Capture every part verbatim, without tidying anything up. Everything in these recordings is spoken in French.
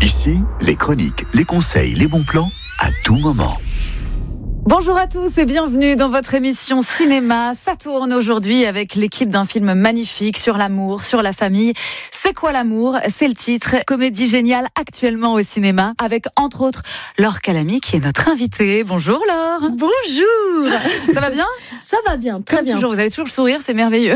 Ici, les chroniques, les conseils, les bons plans, à tout moment. Bonjour à tous et bienvenue dans votre émission Cinéma. Ça tourne aujourd'hui avec l'équipe d'un film magnifique sur l'amour, sur la famille. C'est quoi l'amour ? C'est le titre. Comédie géniale actuellement au cinéma avec entre autres Laure Calamy qui est notre invitée. Bonjour Laure. Bonjour. Ça va bien ? Ça va bien, très Comme bien. toujours, vous avez toujours le sourire, c'est merveilleux.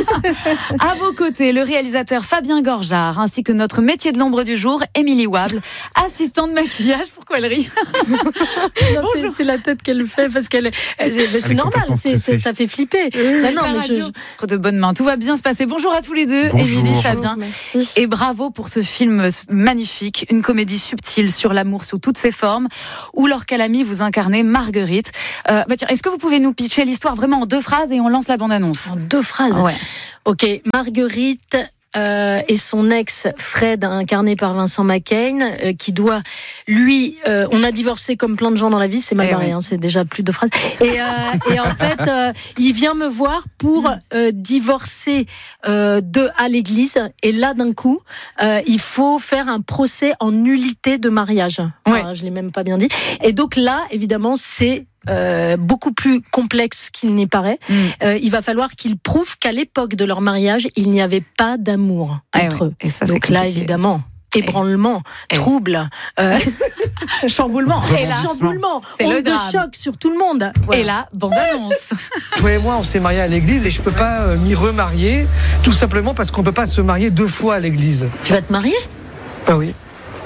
À vos côtés, le réalisateur Fabien Gorjard ainsi que notre métier de l'ombre du jour, Émilie Wable, assistante de maquillage. Pourquoi elle rit ? Non, c'est, c'est la tête qu'elle fait parce qu'elle, elle, elle, c'est normal, c'est, c'est, ça fait flipper. Oui, bah non, mais je, je... de bonnes mains, tout va bien se passer. Bonjour à tous les deux, Bonjour. Émilie, Fabien. Merci. Et bravo pour ce film magnifique, une comédie subtile sur l'amour sous toutes ses formes, où Laure Calamy vous incarnez Marguerite. Euh, bah tiens, est-ce que vous pouvez nous pitcher l'histoire vraiment en deux phrases et on lance la bande-annonce ? En deux phrases. Ouais. Ok, Marguerite. Euh, et son ex Fred, incarné par Vincent McCain, euh, qui doit, lui, euh, on a divorcé comme plein de gens dans la vie, c'est mal et barré, oui. hein, c'est déjà plus de phrases. Et, euh, et en fait, euh, il vient me voir pour euh, divorcer euh, de à l'église. Et là, d'un coup, euh, il faut faire un procès en nullité de mariage. Enfin, Ouais. je l'ai même pas bien dit. Et donc là, évidemment, c'est Euh, beaucoup plus complexe qu'il n'y paraît. Mm. Euh, il va falloir qu'ils prouvent qu'à l'époque de leur mariage, il n'y avait pas d'amour Ah entre oui. eux. Et ça, c'est Donc là, compliqué. évidemment, ébranlement, Et- trouble, euh, Chamboulement. Et là, chamboulement, c'est le onde de drame. choc sur tout le monde. Voilà. Et là, bande-annonce. Toi et moi, on s'est mariés à l'église et je peux pas euh, m'y remarier, tout simplement parce qu'on peut pas se marier deux fois à l'église. Tu vas te marier ? Ah oui.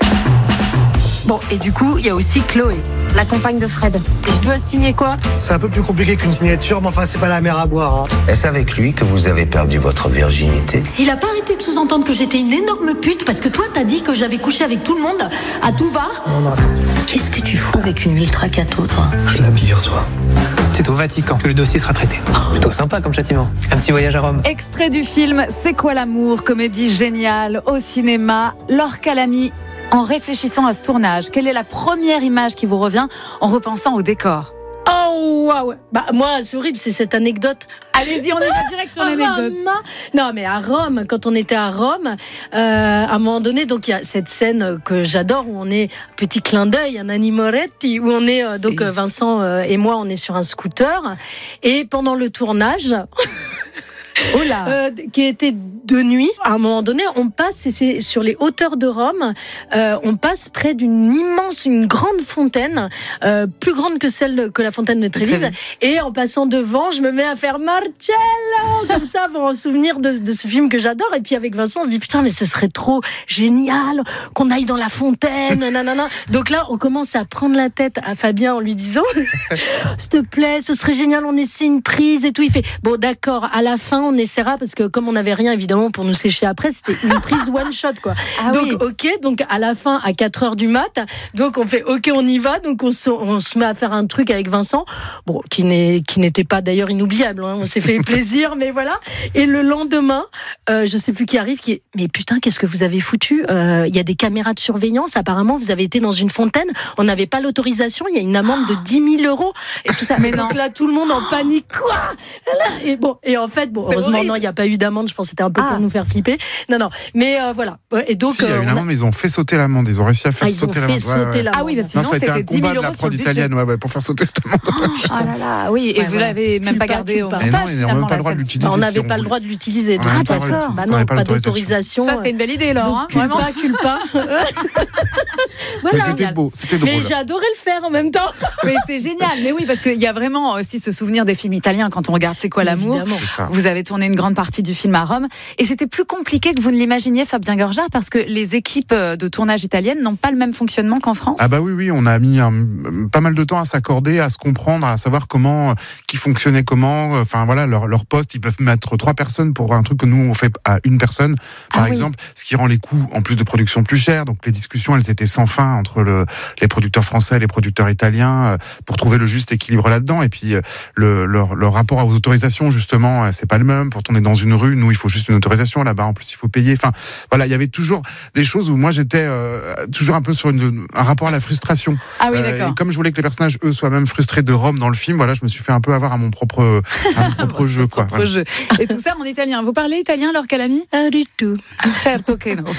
Bon, et du coup, il y a aussi Chloé, la compagne de Fred. Et je dois signer quoi ? C'est un peu plus compliqué qu'une signature, mais enfin, c'est pas la mer à boire. Hein. Est-ce avec lui que vous avez perdu votre virginité ? Il a pas arrêté de sous-entendre que j'étais une énorme pute parce que toi, t'as dit que j'avais couché avec tout le monde à tout va. Non, non, attends. Qu'est-ce que tu fous avec une ultra cato, toi ? Je la bire, toi. C'est au Vatican que le dossier sera traité. Plutôt sympa comme châtiment. Un petit voyage à Rome. Extrait du film C'est quoi l'amour ? Comédie géniale au cinéma. Laure Calamy, en réfléchissant à ce tournage, quelle est la première image qui vous revient en repensant au décor ? Oh waouh. Bah moi c'est horrible, c'est cette anecdote. Allez-y, on y va direct sur l'anecdote. Rome. Non mais à Rome, quand on était à Rome, euh, à un moment donné, donc il y a cette scène que j'adore où on est petit clin d'œil, un Animoretti, où on est euh, donc euh, Vincent euh, et moi, on est sur un scooter et pendant le tournage. Oh là. Euh, qui était de nuit. À un moment donné, on passe, et c'est sur les hauteurs de Rome, euh, on passe près d'une immense, une grande fontaine, euh, plus grande que celle que la fontaine de Trévise. Trévise. Et en passant devant, je me mets à faire Marcello, comme ça, pour en souvenir de, de ce film que j'adore. Et puis avec Vincent, on se dit putain, mais ce serait trop génial qu'on aille dans la fontaine, nanana. Donc là, on commence à prendre la tête à Fabien en lui disant, s'il te plaît, ce serait génial, on essaie une prise et tout. Il fait bon, d'accord, à la fin, on essaiera parce que comme on n'avait rien évidemment pour nous sécher après, c'était une prise one shot quoi. Ah donc oui. ok, donc à la fin à quatre heures du mat, donc on fait ok on y va, donc on se, on se met à faire un truc avec Vincent, bon qui n'est qui n'était pas d'ailleurs inoubliable, hein, on s'est fait plaisir mais voilà. Et le lendemain, euh, je sais plus qui arrive, qui est mais putain qu'est-ce que vous avez foutu, il euh, y a des caméras de surveillance, apparemment vous avez été dans une fontaine, on n'avait pas l'autorisation, il y a une amende de dix mille euros et tout ça. Mais donc non. là tout le monde en panique quoi. Et bon et en fait bon C'est heureusement horrible. non il n'y a pas eu d'amende, je pense que c'était un peu Ah. pour nous faire flipper. Non non mais euh, voilà et donc Si, il y a euh, eu une on a- amende, mais ils ont fait sauter l'amende. Ils ont réussi à faire ah, ils ont sauter fait l'amende. sauter Ouais, ouais. l'amende. Ah oui, parce que Non, sinon ça a été c'était un dix combat mille de la euros sur prod le budget. italienne ouais, ouais, pour faire sauter cette amende. Oh là là, oui, et Ouais, vous voilà. l'avez même Culpa, pas gardé au culpa. Et non, montage. ils n'ont finalement, même pas la le droit de scène. l'utiliser. Bah, on si n'avait on pas le voulait. droit de l'utiliser. On Donc, n'avait ah, pas le droit de d'accord. l'utiliser. Bah On non, n'avait pas pas l'autorisation. d'autorisation. Ça, c'était une belle idée, Laure. Hein, Donc, vraiment. culpa, culpa. Mais Voilà. c'était beau, c'était drôle. Mais j'ai adoré le faire en même temps. Mais c'est génial. Mais oui, parce qu'il y a vraiment aussi ce souvenir des films italiens quand on regarde C'est quoi l'amour. Évidemment. C'est ça. Vous avez tourné une grande partie du film à Rome. Et c'était plus compliqué que vous ne l'imaginiez, Fabien Gorjard, parce que les équipes de tournage italiennes n'ont pas le même fonctionnement qu'en France. Ah bah oui, oui, on a mis un, pas mal de temps à s'accorder, à se comprendre, à savoir comment, qui fonctionnait comment. Enfin voilà, leur, leur poste, ils peuvent mettre trois personnes pour un truc que nous on fait à une personne, par Ah oui. exemple, ce qui rend les coûts en plus de production plus chers. Donc les discussions, elles étaient sans fin entre le, les producteurs français et les producteurs italiens euh, pour trouver le juste équilibre là-dedans. Et puis euh, le, leur, leur rapport aux autorisations, justement, euh, c'est pas le maximum. Pour tourner dans une rue, nous, il faut juste une autorisation. Là-bas, en plus, il faut payer. Enfin, voilà, il y avait toujours des choses où moi, j'étais euh, toujours un peu sur une, un rapport à la frustration. Ah oui, Euh, d'accord. et comme je voulais que les personnages, eux, soient même frustrés de Rome dans le film, voilà, je me suis fait un peu avoir à mon propre, à mon propre jeu, quoi. Propre jeu. Et tout ça en italien. Vous parlez italien, Laure Calamy? Pas du tout. Certo che no.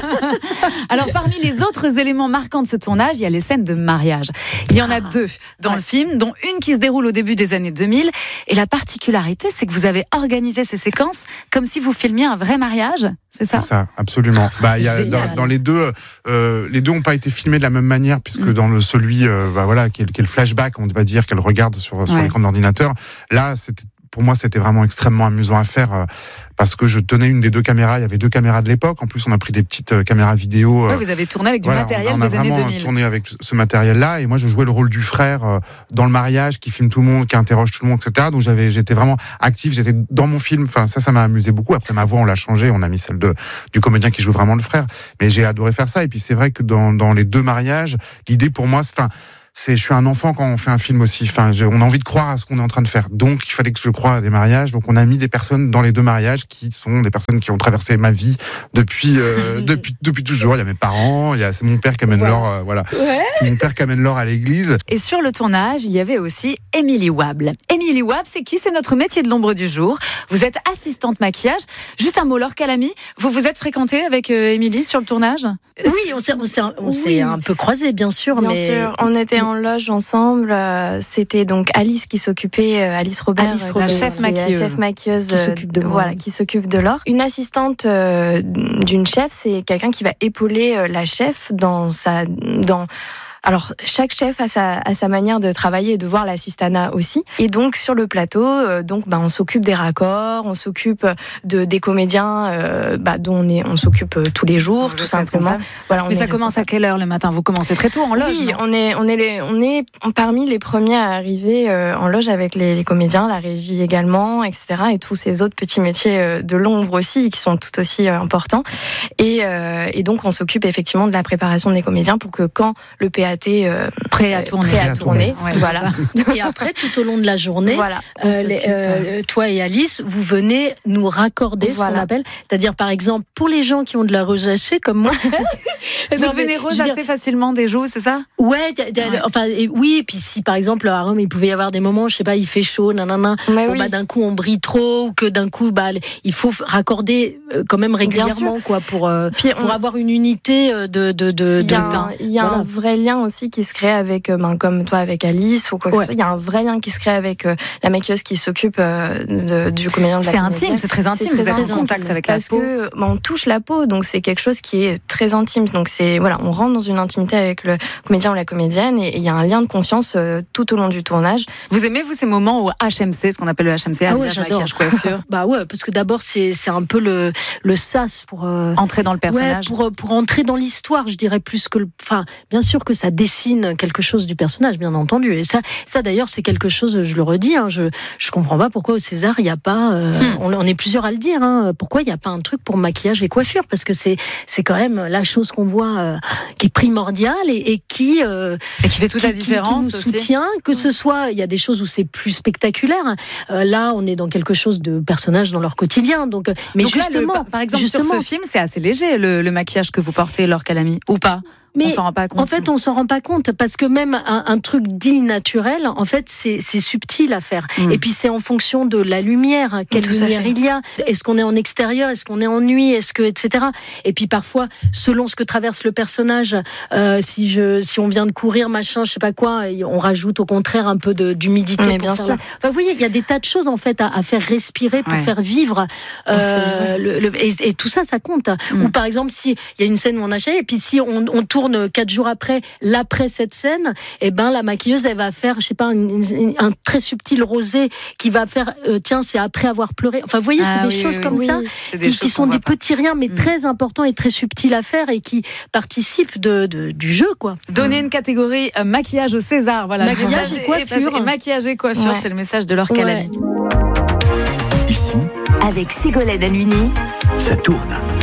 Alors, parmi les autres éléments marquants de ce tournage, il y a les scènes de mariage. Il y en a deux dans Ouais. le film, dont une qui se déroule au début des années deux mille. Et la particularité, c'est que vous avez organisé ces séquences comme si vous filmiez un vrai mariage. C'est ça? C'est ça, absolument. Bah, il y a, génial. dans, dans les deux, euh, les deux n'ont pas été filmés de la même manière, puisque Mm. dans le celui, euh, bah, voilà, qui est, qui est le flashback, on va dire, qu'elle regarde sur, sur Ouais. l'écran d'ordinateur. Là, c'était, pour moi, c'était vraiment extrêmement amusant à faire, euh, parce que je tenais une des deux caméras. Il y avait deux caméras de l'époque. En plus, on a pris des petites euh, caméras vidéo. euh, Ouais, vous avez tourné avec du Voilà, matériel on a, on a des années vraiment deux mille. tourné avec ce matériel-là, et moi je jouais le rôle du frère euh, dans le mariage, qui filme tout le monde, qui interroge tout le monde, et cetera. Donc j'avais, j'étais vraiment actif, j'étais dans mon film. Enfin ça, ça m'a amusé beaucoup. Après ma voix, on l'a changée, on a mis celle de du comédien qui joue vraiment le frère. Mais j'ai adoré faire ça. Et puis c'est vrai que dans dans les deux mariages, l'idée pour moi, c'est, enfin, c'est, je suis un enfant quand on fait un film aussi. Enfin, j'ai- on a envie de croire à ce qu'on est en train de faire. Donc, il fallait que je croie à des mariages. Donc, on a mis des personnes dans les deux mariages qui sont des personnes qui ont traversé ma vie depuis euh, depuis depuis toujours. Il y a mes parents, il y a c'est mon père qui amène Voilà. Laure, euh, voilà. Ouais. C'est mon père qui amène Laure à l'église. Et sur le tournage, il y avait aussi Émilie Wable. Émilie Wable, c'est qui? C'est notre métier de l'ombre du jour. Vous êtes assistante maquillage. Juste un mot, Laure Calamy. Vous vous êtes fréquentée avec euh, Émilie sur le tournage? Oui, on s'est, on s'est, on s'est Oui. un peu croisés, bien sûr, Bien mais sûr, on était en loge ensemble. euh, C'était donc Alice qui s'occupait, euh, Alice Robert, Alice euh, Robert, qui- chef qui est la maquilleuse. chef maquilleuse, Qui euh, s'occupe de moi. voilà, qui s'occupe de Laure. Une assistante euh, d'une chef, c'est quelqu'un qui va épauler euh, la chef dans sa, dans. Alors, chaque chef a sa, a sa manière de travailler et de voir l'assistanat aussi. Et donc, sur le plateau, euh, donc, bah, on s'occupe des raccords, on s'occupe de, des comédiens euh, bah, dont on, est, on s'occupe euh, tous les jours, Vous tout êtes simplement. responsable. Voilà, on Mais est ça commence à responsable. quelle heure le matin? Vous commencez très tôt en loge, Oui, non? on est, on est, les, on est parmi les premiers à arriver euh, en loge avec les, les comédiens, la régie également, et cetera. Et tous ces autres petits métiers euh, de l'ombre aussi, qui sont tout aussi euh, importants. Et, euh, et donc, on s'occupe effectivement de la préparation des comédiens pour que quand le P A T euh, Prêt à tourner. prêt à Prêt à tourner, tourner. Ouais, voilà, et après, tout au long de la journée, voilà, on euh, s'occupe, les, euh, toi et Alice, vous venez nous raccorder ce Voilà. qu'on appelle, c'est-à-dire par exemple pour les gens qui ont de la rosacée comme moi. Vous Non, devenez mais rose je veux dire, assez facilement des joues, c'est ça? Ouais, y a- y a- Ouais. enfin et oui, et puis si par exemple à Rome il pouvait y avoir des moments, je sais pas, il fait chaud, nanana, Mais bon, oui. bah, d'un coup on brille trop ou que d'un coup bah il faut raccorder euh, quand même régulièrement quoi pour euh, Puis on- pour avoir une unité euh, de de de, Il y a, de un, temps. il y a Voilà. un vrai lien aussi qui se crée avec, euh, ben, comme toi avec Alice ou quoi que Ouais. ce soit. Il y a un vrai lien qui se crée avec euh, la maquilleuse qui s'occupe euh, de- du comédien de la C'est comédienne. intime, c'est très intime. C'est Vous très êtes en intime, contact avec la parce peau. que ben, on touche la peau, donc c'est quelque chose qui est très intime. Donc c'est voilà, on rentre dans une intimité avec le comédien ou la comédienne et il y a un lien de confiance euh, tout au long du tournage. Vous aimez, vous, ces moments au H M C, ce qu'on appelle le H M C, Ah ouais, habillage, j'adore. maquillage, coiffure, Bah ouais, parce que d'abord c'est c'est un peu le le sas pour euh, entrer dans le personnage? Ouais, pour pour entrer dans l'histoire, je dirais plus que le. Enfin, bien sûr que ça dessine quelque chose du personnage, bien entendu. Et ça, ça d'ailleurs, c'est quelque chose. Je le redis. Hein, je je comprends pas pourquoi au César il n'y a pas. Euh, Hmm. on, on est plusieurs à le dire. Hein, pourquoi il n'y a pas un truc pour maquillage et coiffure? Parce que c'est c'est quand même la chose qu'on voit euh, qui est primordiale et, et qui euh, Et qui fait toute qui, la qui- différence qui nous aussi. soutient, que ce soit, il y a des choses où c'est plus spectaculaire. Euh, là, on est dans quelque chose de personnages dans leur quotidien. Donc, euh, mais Donc là, le- justement, par- par exemple, justement, sur ce film, c'est assez léger, le, le maquillage que vous portez, Laure Calamy, ou pas? Mais on s'en rend pas compte. en fait, on s'en rend pas compte parce que même un, un truc dit naturel, en fait, c'est c'est subtil à faire. Mm. Et puis c'est en fonction de la lumière, hein, quelle Tout à lumière fait. il y a. Est-ce qu'on est en extérieur, est-ce qu'on est en nuit, est-ce que, et cetera. Et puis parfois, selon ce que traverse le personnage, euh, si je, si on vient de courir, machin, je sais pas quoi, et on rajoute au contraire un peu de- d'humidité. Mais pour bien faire sûr. la- Enfin, vous voyez, il y a des tas de choses en fait à, à faire respirer pour Ouais. faire vivre. Euh, le, le- et, et tout ça, ça compte. Mm. Ou par exemple, si il y a une scène où on a géré, et puis si on, on tourne quatre jours après, l'après cette scène, et ben la maquilleuse, elle va faire, je sais pas, une- une- un très subtil rosé qui va faire, euh, tiens, c'est après avoir pleuré. Enfin, vous voyez, Ah c'est des oui, choses oui, comme oui. ça. C'est des Qui, choses qui sont qu'on des voit pas. petits riens, mais Mm. très importants et très subtils à faire et qui participent de, de- du jeu, quoi. Donner une catégorie euh, maquillage au César, voilà. Maquillage Message- et coiffure. et maquillage et coiffure, Ouais. c'est le message de Laure Calamy. Ici, Avec Ségolène Halluny ça tourne. Avec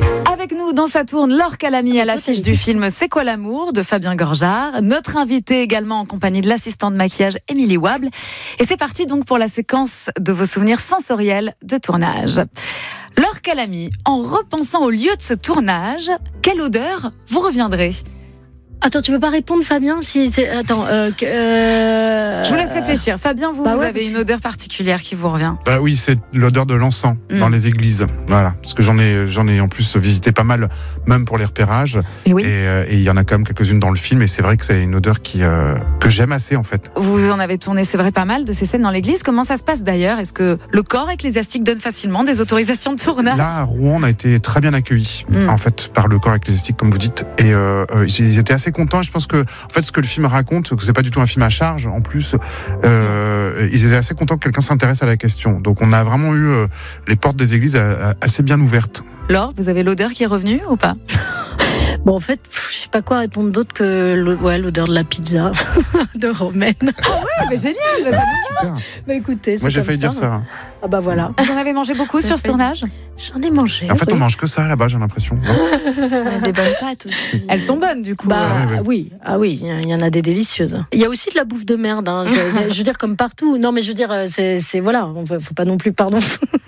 Avec nous dans Ça tourne, Laure Calamy à l'affiche du film C'est quoi l'amour de Fabien Gorjard. Notre invité également en compagnie de l'assistante de maquillage Émilie Wable. Et c'est parti donc pour la séquence de vos souvenirs sensoriels de tournage. Laure Calamy, en repensant au lieu de ce tournage, quelle odeur vous reviendrez ? Attends, tu veux pas répondre, Fabien si c'est... Attends, euh, euh... Je vous laisse réfléchir. Fabien, vous, bah vous ouais, avez parce... une odeur particulière qui vous revient. Bah oui, c'est l'odeur de l'encens mmh. dans les églises. Voilà, parce que j'en ai, j'en ai en plus visité pas mal, même pour les repérages. Et oui. Et euh, il y en a quand même quelques-unes dans le film, et c'est vrai que c'est une odeur qui euh, que j'aime assez en fait. Vous en avez tourné, c'est vrai, pas mal de ces scènes dans l'église. Comment ça se passe d'ailleurs ? Est-ce que le corps ecclésiastique donne facilement des autorisations de tournage ? Là, à Rouen, on a été très bien accueillis mmh. en fait par le corps ecclésiastique, comme vous dites, et euh, euh, ils étaient assez contents. Je pense que en fait, ce que le film raconte, que c'est pas du tout un film à charge. En plus, euh, ils étaient assez contents que quelqu'un s'intéresse à la question. Donc, on a vraiment eu euh, les portes des églises à, à, assez bien ouvertes. Laure, vous avez l'odeur qui est revenue ou pas ? Bon, en fait, pff, je sais pas quoi répondre d'autre que ouais, l'odeur de la pizza de Romaine. Ah ouais, mais génial, bah, ça ah, super. Bah écoutez, c'est moi j'ai comme failli ça. dire ça. Ah bah voilà. Vous en avez mangé beaucoup sur ce tournage ? J'en ai mangé. En fait, oui. on mange que ça là-bas, j'ai l'impression. Des bonnes pâtes aussi. Elles sont bonnes du coup. Bah ouais, ouais. oui, ah oui, il y en a des délicieuses. Il y a aussi de la bouffe de merde. Hein. Je, je, je veux dire comme partout. Non, mais je veux dire, c'est, c'est voilà, on faut pas non plus, pardon.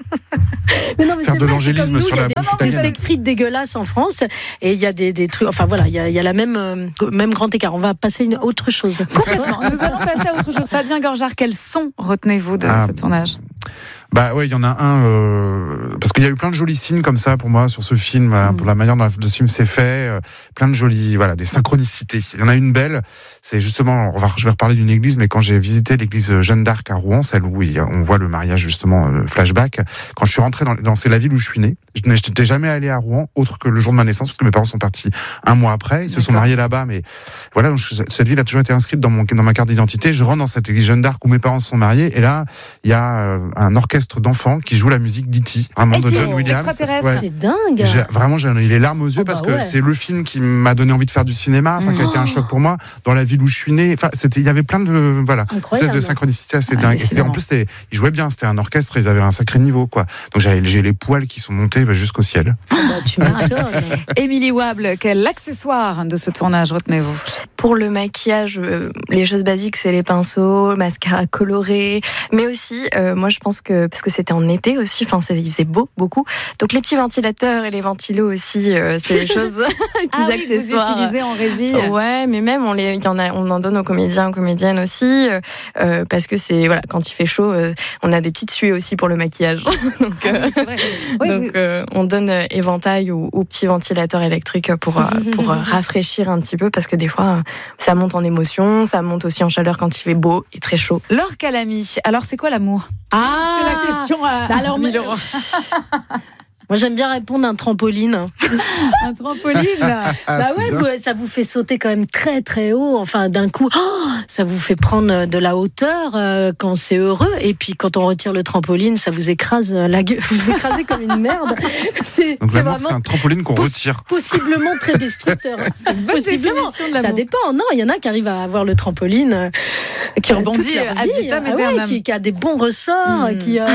Mais non, mais faire de vrai, l'angélisme nous, sur la bouffe bouffe des italienne. steaks frites dégueulasses en France et il y a des, des trucs. Enfin voilà, il y a, il y a la même euh, même grand écart. On va passer à une autre chose. Complètement. Nous allons passer à autre chose. Fabien Gorjard, quel son retenez-vous de ah, ce tournage ? Bah ouais, il y en a un euh, parce qu'il y a eu plein de jolis signes comme ça pour moi sur ce film, voilà, mmh. pour la manière dont le film s'est fait, euh, plein de jolis, voilà, des synchronicités. Il y en a une belle, c'est justement, on va, je vais reparler d'une église, mais quand j'ai visité l'église Jeanne d'Arc à Rouen, celle où il y a, on voit le mariage justement, le flashback. Quand je suis rentré dans, dans c'est la ville où je suis né, je n'étais jamais allé à Rouen autre que le jour de ma naissance parce que mes parents sont partis un mois après, ils se D'accord. sont mariés là-bas, mais voilà, donc cette ville a toujours été inscrite dans mon dans ma carte d'identité. Je rentre dans cette église Jeanne d'Arc où mes parents se sont mariés et là il y a euh, un orchestre d'enfants qui joue la musique d'E T, vraiment de John Williams. Ouais. C'est dingue. J'ai, vraiment, j'ai les larmes aux yeux oh bah parce que ouais. c'est le film qui m'a donné envie de faire du cinéma, enfin, oh. qui a été un choc pour moi dans la ville où je suis né. Enfin, c'était, il y avait plein de, voilà, de synchronicité assez ah, dingue. Et c'était, en plus, c'était, ils jouaient bien, c'était un orchestre, ils avaient un sacré niveau, quoi. Donc j'ai, j'ai les poils qui sont montés bah, jusqu'au ciel. Oh bah, tu m'étonnes. Émilie Wable, quel accessoire de ce tournage retenez-vous ? Pour le maquillage, euh, les choses basiques, c'est les pinceaux, le mascara coloré, mais aussi, euh, moi je pense que, parce que c'était en été aussi, enfin il faisait beau, beaucoup, donc les petits ventilateurs et les ventilos aussi, euh, c'est les choses, les petits ah accessoires. Oui, vous utilisez en régie. Ouais, mais même on les, il y en a, on en donne aux comédiens, aux comédiennes aussi, euh, parce que c'est, voilà, quand il fait chaud, euh, on a des petites suées aussi pour le maquillage. donc, euh, oui, c'est vrai. Oui, donc vous... euh, on donne euh, éventail ou, ou petits ventilateurs électriques pour, euh, pour euh, rafraîchir un petit peu, parce que des fois, ça monte en émotion, ça monte aussi en chaleur quand il fait beau et très chaud. Laure Calamy, alors c'est quoi l'amour ? Ah, c'est la question à, bah alors, à mille euros. Moi, j'aime bien répondre un trampoline. Un trampoline ah, Bah ouais, vous, ça vous fait sauter quand même très très haut. Enfin, d'un coup, oh, ça vous fait prendre de la hauteur euh, quand c'est heureux. Et puis, quand on retire le trampoline, ça vous écrase la gueule. Vous écrasez comme une merde. C'est, Donc, c'est vraiment c'est un trampoline qu'on retire. Possiblement très destructeur. C'est possiblement. De ça dépend. Non, il y en a qui arrivent à avoir le trampoline euh, qui rebondit à vitam aeternam, qui, qui a des bons ressorts, mmh. qui. Euh...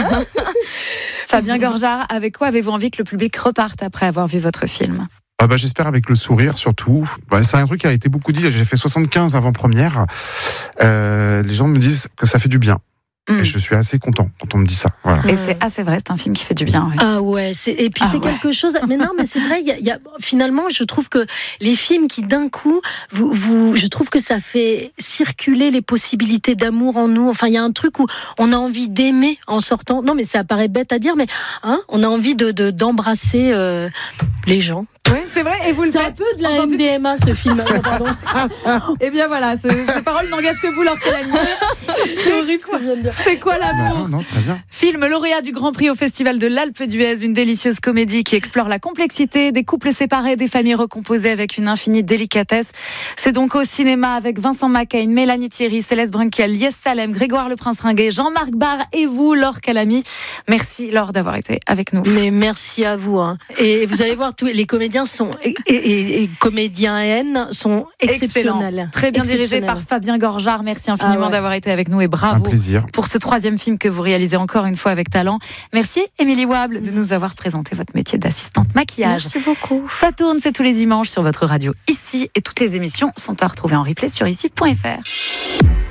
Fabien Gorjard, avec quoi avez-vous envie que le public reparte après avoir vu votre film ? Ah bah, j'espère avec le sourire surtout. Bah, c'est un truc qui a été beaucoup dit. J'ai fait soixante-quinze avant-première. Euh, les gens me disent que ça fait du bien. Mmh. Et je suis assez content quand on me dit ça. Voilà. Et c'est assez vrai, c'est un film qui fait du bien. Oui. Ah ouais, c'est, et puis ah c'est ouais. quelque chose. Mais non, mais c'est vrai. Il y a, il y a, finalement, je trouve que les films qui d'un coup, vous, vous, je trouve que ça fait circuler les possibilités d'amour en nous. Enfin, il y a un truc où on a envie d'aimer en sortant. Non, mais ça paraît bête à dire, mais hein, on a envie de, de d'embrasser euh, les gens. Oui, c'est vrai. Et vous le c'est faites. un peu de la M D M A ce film. Pardon. Eh bien voilà, ce, ces paroles n'engagent que vous, Laure Calamy. C'est horrible ce que je viens de dire. C'est quoi l'amour ? Non, non, très bien. Film lauréat du Grand Prix au Festival de l'Alpe d'Huez, une délicieuse comédie qui explore la complexité des couples séparés, des familles recomposées avec une infinie délicatesse. C'est donc au cinéma avec Vincent Macaigne, Mélanie Thierry, Céleste Brunkel, Lies Salem, Grégoire Le Prince Ringuet, Jean-Marc Barr et vous, Laure Calamy. Merci Laure d'avoir été avec nous. Mais merci à vous. Hein. Et vous allez voir, tous les comédiens sont et, et, et comédiennes sont exceptionnels. Excellent. Très bien dirigé par Fabien Gorjard. Merci infiniment ah ouais. d'avoir été avec nous et bravo pour ce troisième film que vous réalisez encore une fois avec talent. Merci Émilie Wable de nous avoir présenté votre métier d'assistante maquillage. Merci beaucoup. Ça tourne, c'est tous les dimanches sur votre radio ici et toutes les émissions sont à retrouver en replay sur ici point f r.